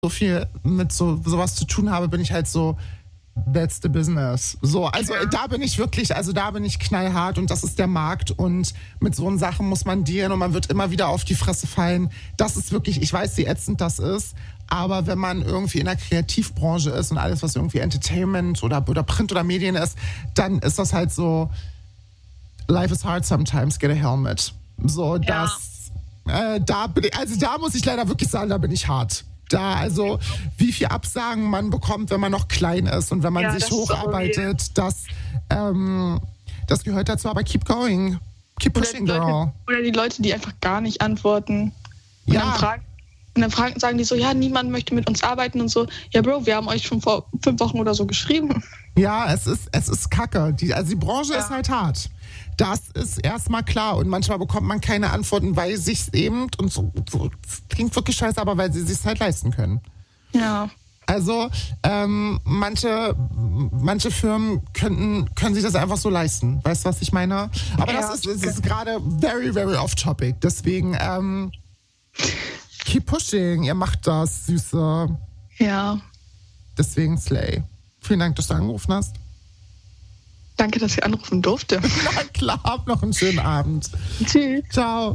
so viel mit sowas zu tun habe, bin ich halt so, that's the business. So, also da bin ich wirklich, also da bin ich knallhart und das ist der Markt und mit so Sachen muss man dealen und man wird immer wieder auf die Fresse fallen. Das ist wirklich, ich weiß, wie ätzend das ist, aber wenn man irgendwie in der Kreativbranche ist und alles, was irgendwie Entertainment oder Print oder Medien ist, dann ist das halt so, life is hard sometimes, get a helmet. So, das, da muss ich leider wirklich sagen, da bin ich hart. Da, also wie viel Absagen man bekommt, wenn man noch klein ist und wenn man sich hocharbeittet, das gehört dazu, aber keep going, keep pushing, girl. Oder die Leute, die einfach gar nicht antworten. Und dann sagen die so, ja, niemand möchte mit uns arbeiten und so. Ja, Bro, wir haben euch schon vor 5 Wochen oder so geschrieben. Ja, es ist kacke. Die Branche ist halt hart. Das ist erstmal klar und manchmal bekommt man keine Antworten, weil sich eben, und so klingt wirklich scheiße, aber weil sie sich halt leisten können. Ja. Also manche Firmen können sich das einfach so leisten. Weißt du, was ich meine? Aber das ist gerade very, very off topic. Deswegen keep pushing, ihr macht das, Süße. Ja. Deswegen Slay. Vielen Dank, dass du angerufen hast. Danke, dass ich anrufen durfte. Na klar, hab noch einen schönen Abend. Tschüss. Ciao.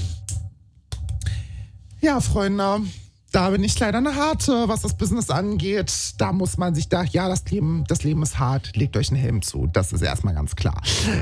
Ja, Freunde, da bin ich leider eine harte, was das Business angeht. Da muss man sich das Leben ist hart, legt euch einen Helm zu. Das ist erstmal ganz klar.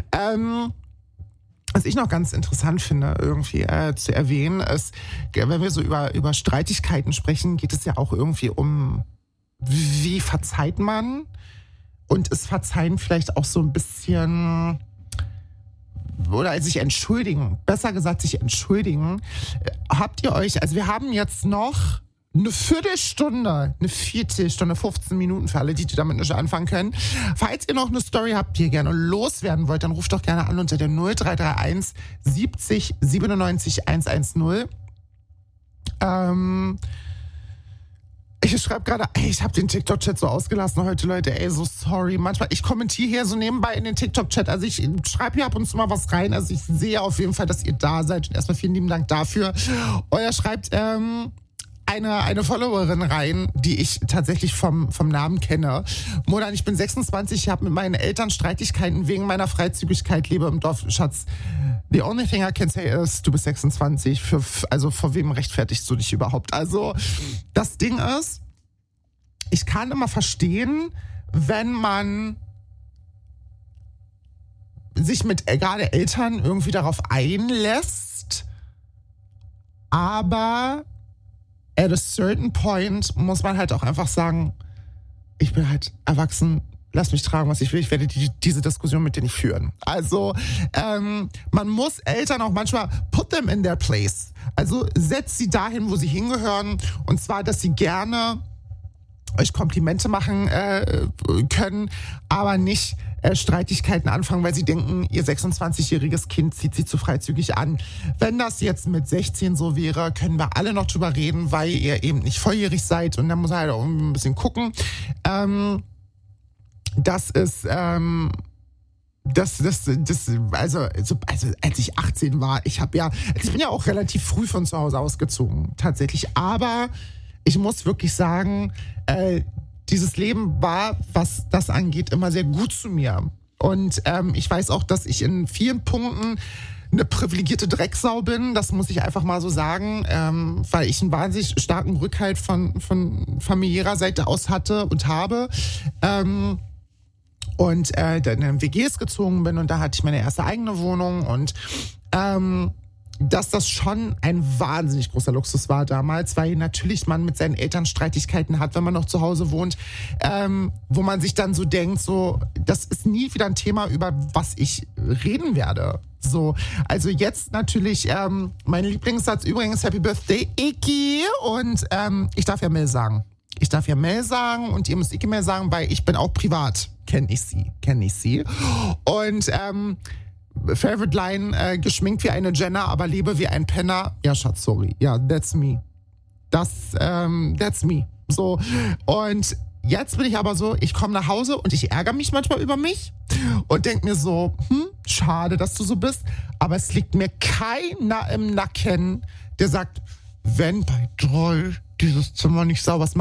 Was ich noch ganz interessant finde, irgendwie zu erwähnen, ist, wenn wir so über Streitigkeiten sprechen, geht es ja auch irgendwie um, wie verzeiht man? Und ist Verzeihen vielleicht auch so ein bisschen, oder sich entschuldigen, besser gesagt sich entschuldigen. Habt ihr euch, also wir haben jetzt noch eine Viertelstunde, 15 Minuten für alle, die damit nicht anfangen können. Falls ihr noch eine Story habt, die ihr gerne loswerden wollt, dann ruft doch gerne an unter der 0331 70 97 110. Ich schreibe gerade, ich habe den TikTok-Chat so ausgelassen heute, Leute, so sorry. Manchmal, ich kommentiere hier so nebenbei in den TikTok-Chat, also ich schreibe hier ab und zu mal was rein, also ich sehe auf jeden Fall, dass ihr da seid und erstmal vielen lieben Dank dafür. Euer schreibt eine Followerin rein, die ich tatsächlich vom Namen kenne. Modern, ich bin 26, habe mit meinen Eltern Streitigkeiten wegen meiner Freizügigkeit, lebe im Dorf, Schatz. The only thing I can say is, du bist 26, also vor wem rechtfertigst du dich überhaupt? Also, das Ding ist, ich kann immer verstehen, wenn man sich mit gerade Eltern irgendwie darauf einlässt, aber at a certain point muss man halt auch einfach sagen, ich bin halt erwachsen, lass mich tragen, was ich will, ich werde diese Diskussion mit dir nicht führen. Also man muss Eltern auch manchmal put them in their place. Also setzt sie dahin, wo sie hingehören, und zwar, dass sie gerne euch Komplimente machen können, aber nicht Streitigkeiten anfangen, weil sie denken, ihr 26-jähriges Kind zieht sie zu freizügig an. Wenn das jetzt mit 16 so wäre, können wir alle noch drüber reden, weil ihr eben nicht volljährig seid, und dann muss er halt auch ein bisschen gucken. Das ist, also als ich 18 war, ich bin ja auch relativ früh von zu Hause ausgezogen, tatsächlich, aber ich muss wirklich sagen, dieses Leben war, was das angeht, immer sehr gut zu mir. Und ich weiß auch, dass ich in vielen Punkten eine privilegierte Drecksau bin. Das muss ich einfach mal so sagen, weil ich einen wahnsinnig starken Rückhalt von familiärer Seite aus hatte und habe. Und dann in WGs gezogen bin, und da hatte ich meine erste eigene Wohnung, und dass das schon ein wahnsinnig großer Luxus war damals, weil natürlich man mit seinen Eltern Streitigkeiten hat, wenn man noch zu Hause wohnt, wo man sich dann so denkt, so, das ist nie wieder ein Thema, über was ich reden werde. So, also jetzt natürlich mein Lieblingssatz übrigens, Happy Birthday, Iki, und ich darf ja Mel sagen. Ich darf ja Mel sagen, und ihr müsst Iki Mel sagen, weil ich bin auch privat, kenne ich sie. Und Favorite Line, geschminkt wie eine Jenner, aber lebe wie ein Penner. Ja, Schatz, sorry. Ja, that's me. That's me. So, und jetzt bin ich aber so, ich komme nach Hause und ich ärgere mich manchmal über mich und denke mir so, schade, dass du so bist, aber es liegt mir keiner im Nacken, der sagt, wenn bei Droll dieses Zimmer nicht sauber ist,